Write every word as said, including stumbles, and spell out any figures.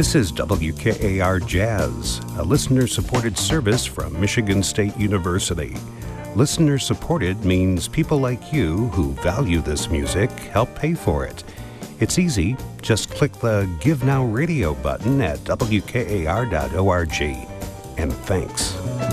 This is W K A R Jazz, a listener-supported service from Michigan State University. Listener-supported means people like you who value this music help pay for it. It's easy. Just click the Give Now Radio button at W K A R dot org. And thanks.